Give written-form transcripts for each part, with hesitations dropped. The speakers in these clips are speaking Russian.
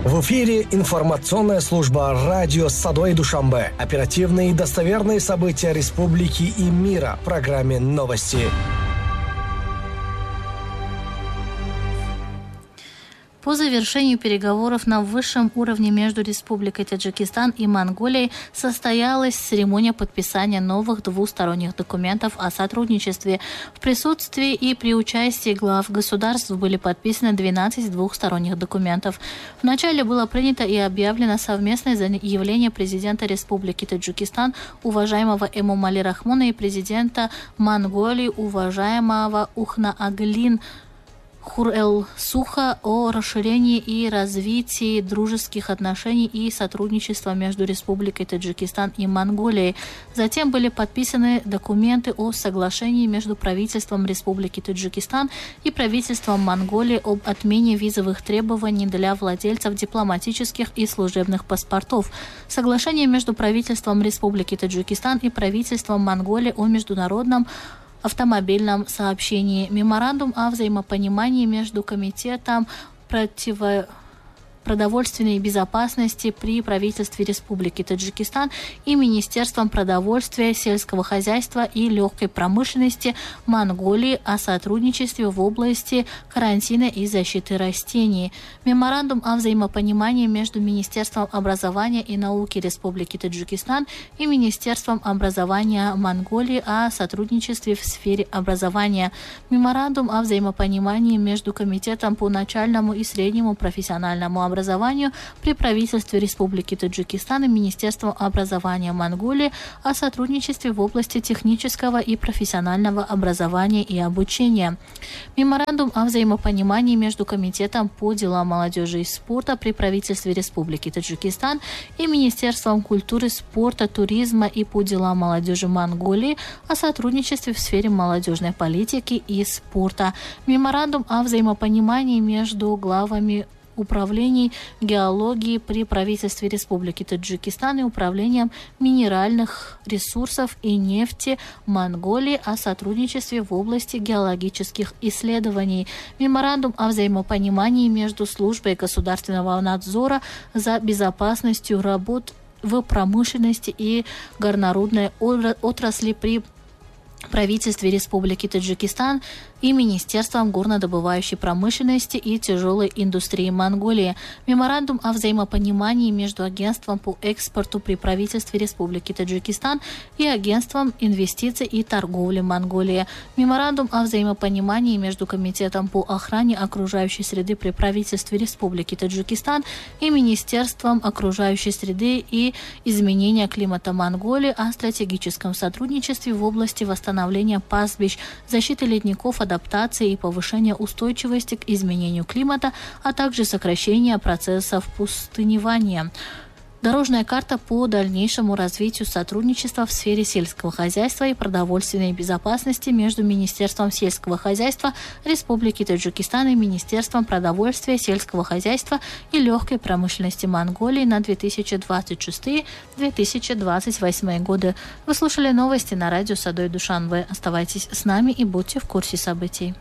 В эфире информационная служба радио Садой Душанбе. Оперативные и достоверные события республики и мира в программе «Новости». По завершению переговоров на высшем уровне между Республикой Таджикистан и Монголией состоялась церемония подписания новых двусторонних документов о сотрудничестве. В присутствии и при участии глав государств были подписаны 12 двухсторонних документов. Вначале было принято и объявлено совместное заявление президента Республики Таджикистан уважаемого Эмомали Рахмона и президента Монголии уважаемого Ухнааглин Хурэлсуха о расширении и развитии дружеских отношений и сотрудничества между Республикой Таджикистан и Монголией. Затем были подписаны документы о соглашении между правительством Республики Таджикистан и правительством Монголии об отмене визовых требований для владельцев дипломатических и служебных паспортов. Соглашение между правительством Республики Таджикистан и правительством Монголии о международном автомобильном сообщении. Меморандум о взаимопонимании между Комитетом продовольственной безопасности при правительстве Республики Таджикистан и Министерством продовольствия, сельского хозяйства и легкой промышленности Монголии о сотрудничестве в области карантина и защиты растений. Меморандум о взаимопонимании между Министерством образования и науки Республики Таджикистан и Министерством образования Монголии о сотрудничестве в сфере образования. Меморандум о взаимопонимании между Комитетом по начальному и среднему профессиональному образованию при правительстве Республики Таджикистан и Министерством образования Монголии о сотрудничестве в области технического и профессионального образования и обучения. Меморандум о взаимопонимании между Комитетом по делам молодежи и спорта при правительстве Республики Таджикистан и Министерством культуры, спорта, туризма и по делам молодежи Монголии о сотрудничестве в сфере молодежной политики и спорта. Меморандум о взаимопонимании между главами управлений геологии при правительстве Республики Таджикистан и управлением минеральных ресурсов и нефти Монголии о сотрудничестве в области геологических исследований. Меморандум о взаимопонимании между службой государственного надзора за безопасностью работ в промышленности и горнорудной отрасли при правительстве Республики Таджикистан и Министерством горнодобывающей промышленности и тяжелой индустрии Монголии. Меморандум о взаимопонимании между Агентством по экспорту при правительстве Республики Таджикистан и Агентством инвестиций и торговли Монголии. Меморандум о взаимопонимании между Комитетом по охране окружающей среды при правительстве Республики Таджикистан и Министерством окружающей среды и изменения климата Монголии о стратегическом сотрудничестве в области восстановления пастбищ, защиты ледников, адаптации и повышения устойчивости к изменению климата, а также сокращения процессов пустыневания. Дорожная карта по дальнейшему развитию сотрудничества в сфере сельского хозяйства и продовольственной безопасности между Министерством сельского хозяйства Республики Таджикистан и Министерством продовольствия, сельского хозяйства и легкой промышленности Монголии на 2026-2028 годы. Вы слушали новости на радио Садой Душанбе. Оставайтесь с нами и будьте в курсе событий.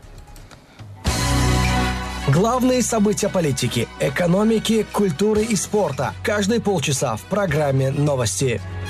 Главные события политики, экономики, культуры и спорта. Каждые полчаса в программе «Новости».